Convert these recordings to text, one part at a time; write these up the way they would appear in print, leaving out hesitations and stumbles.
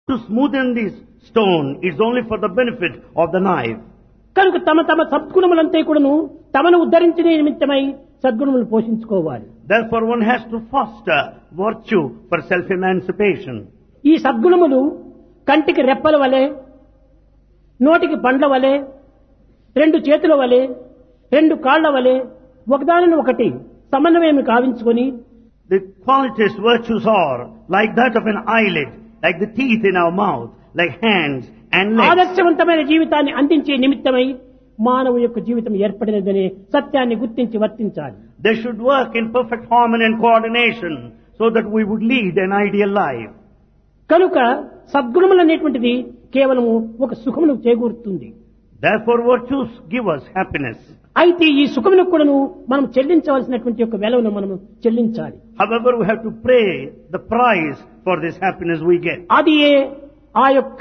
To smoothen this stone is only for the benefit of the knife. కనుక తమ తమ సద్గుణములంతా కూడాను తమను ఉద్ధరించే నిమిత్తమై సద్గుణములు పోషించుకోవాలి. Therefore one has to foster virtue for self-emancipation. ఈ సద్గుణములు కంటికి రెప్పల వలె, నోటికి పండ్ల వలె, రెండు చేతుల వలె, రెండు కాళ్ల వలె ఒకదానిని ఒకటి సమన్వయం కావించుకొని The qualities, virtues are like that of an eyelid, like the teeth in our mouth, like hands and legs. ఆదర్శవంతమైన జీవితాన్ని అందించే నిమిత్తమై మానవ యొక్క జీవితం ఏర్పడినదనే సత్యాన్ని గుర్తించి వర్తించాలి. They should work in perfect harmony and coordination so that we would lead an ideal life. కనుక సద్గుణములు అనేటువంటిది కేవలము ఒక సుఖమును చేకూరుతుంది. Therefore virtues give us happiness. అయితే ఈ సుఖమునకు కూడాను మనం చెల్లించవలసినటువంటి యొక్క వెలవును మనం చెల్లించాలి. However, we have to pay the price for this happiness we get. అది ఆ యొక్క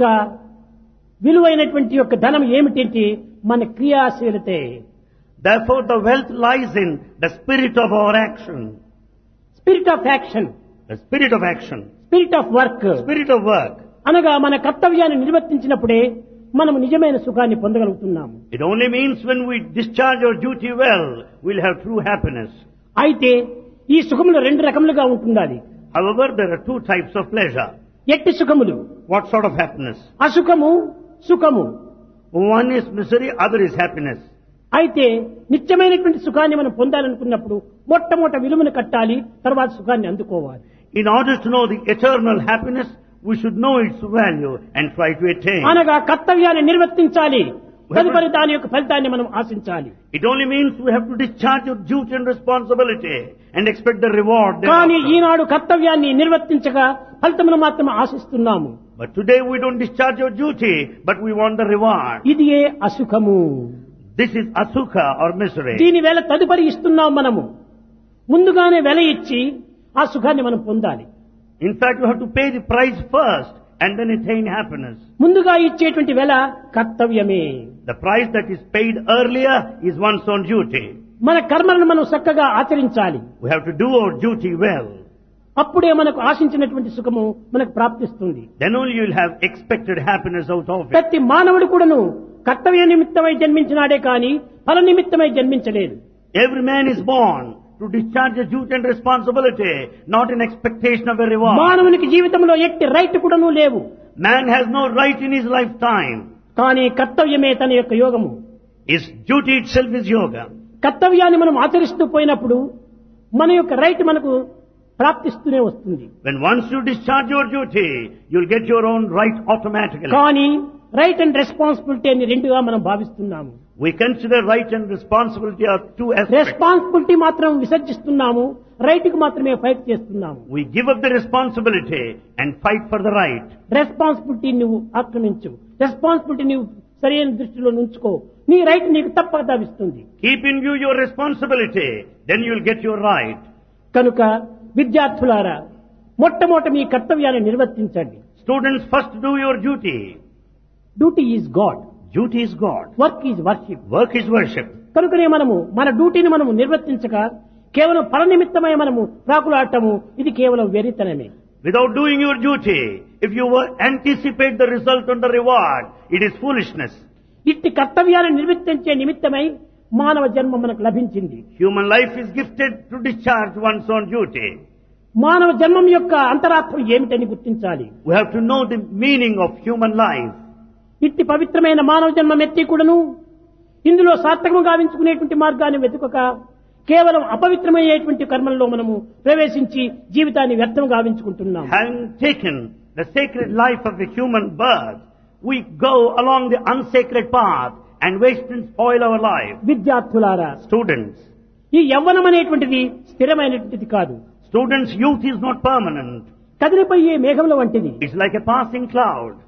విలువైనటువంటి యొక్క ధనం ఏమిటంటే మన క్రియాశీలతే. Therefore the wealth lies in the spirit of our action. Spirit of action, The spirit of action. Spirit of work Spirit of work. అనగా మన కర్తవ్యాన్ని నిర్వర్తించినప్పుడే మనం నిజమైన సుఖాన్ని పొందగలుగుతున్నాము. It only means when we discharge our duty well, we'll have true happiness. అయితే ఈ సుఖములు రెండు రకములుగా ఉంటుండాలి. However, there are two types of pleasure. ఎట్టి సుఖములు, What sort of happiness? అసుఖము, సుఖము. One is misery, other is happiness. అయితే నిత్యమైనటువంటి సుఖాన్ని మనం పొందాలనుకున్నప్పుడు మొట్టమొదట విలువను కట్టాలి, తర్వాత సుఖాన్ని అందుకోవాలి. In order to know the eternal happiness, we should know its value and try to attain. అనగా కర్తవ్యాన్ని నిర్వర్తించాలి, తదుపరి దాని యొక్క ఫలితాన్ని మనం ఆశించాలి. It only means we have to discharge your duty and responsibility and expect the reward కానీ thereafter. ఈనాడు కర్తవ్యాన్ని నిర్వర్తించగా ఫలితమును మాత్రం ఆశిస్తున్నాము. But today we don't discharge your duty, but we want the reward. ఇది అసుఖము. This is asukha or misery. దీని వేళ తదుపరి ఇస్తున్నాం మనము. ముందుగానే వెల ఇచ్చి ఆ సుఖాన్ని మనం పొందాలి. In fact, you have to pay the price first and then attain happiness. ముందుగా ఇచ్చేటువంటి వెల కర్తవ్యమే. The price that is paid earlier is one's own duty. మన కర్మలను మనం చక్కగా ఆచరించాలి. We have to do our duty well. అప్పుడే మనకు ఆశించినటువంటి సుఖము మనకు ప్రాప్తిస్తుంది. Then only you will have expected happiness out of it. ప్రతి మానవుడు కూడాను కర్తవ్య నిమిత్తమై జన్మించినాడే కాని ఫల నిమిత్తమై జన్మించలేదు. Every man is born to discharge a duty and responsibility, not in expectation of a reward. మానవునికి జీవితంలో ఎట్టి రైట్ కూడాను లేవు. Man has no right in his lifetime. కానీ కర్తవ్యమే తన యొక్క యోగము. His duty itself is yoga. కర్తవ్యాన్ని మనం ఆచరిస్తూ పోయినప్పుడు మన యొక్క రైట్ మనకు ప్రాప్తిస్తూనే వస్తుంది. When once you discharge your duty, you'll get your own right automatically. కానీ రైట్ అండ్ రెస్పాన్సిబిలిటీ అని రెండుగా మనం భావిస్తున్నాము. We consider right and responsibility are two aspects. Responsibility మాత్రం విసర్జిస్తున్నాము, రైట్ కు మాత్రమే ఫైట్ చేస్తున్నాము. We give up the responsibility and fight for the right. Responsibility నువ్వు ఆక్రమించు, రెస్పాన్సిబిలిటీ నువ్వు సరైన దృష్టిలో ఉంచుకో, నీ రైట్ నీకు తప్పక లభిస్తుంది. Keep in view your responsibility, then you'll get your right. కనుక విద్యార్థులారా మొట్టమొదట మీ కర్తవ్యాన్ని నిర్వర్తించండి. Students, first do your duty. Duty is God, Duty is God. Work is worship. Work is worship. కనుకనే మనము మన డ్యూటీని మనము నిర్వర్తించక కేవలం ఫల నిమిత్తమై మనము ప్రాకులాడటము ఇది కేవలం వెరితనమే. Without doing your duty, if you anticipate the result and the reward, it is foolishness. ఇట్టి కర్తవ్యాన్ని నిర్వర్తించే నిమిత్తమై మానవ జన్మ మనకు లభించింది. Human life is gifted to discharge one's own duty. మానవ జన్మం యొక్క అంతరార్థం ఏమిటని గుర్తించాలి. We have to know the meaning of human life. ఇట్టి పవిత్రమైన మానవ జన్మం ఎత్తి కూడాను ఇందులో సార్థకము గావించుకునేటువంటి మార్గాన్ని వెతుకక కేవలం అపవిత్రమయ్యేటువంటి కర్మల్లో మనము ప్రవేశించి జీవితాన్ని వ్యర్థం గావించుకుంటున్నాం. Having taken the sacred life of the human birth, we go along the unsacred path and waste and spoil our life. విద్యార్థులారా, Students, ఈ యవ్వనం అనేటువంటిది స్థిరమైనటువంటిది కాదు. students' youth is not permanent. కదిలిపోయే మేఘముల వంటిది. It's like a passing cloud.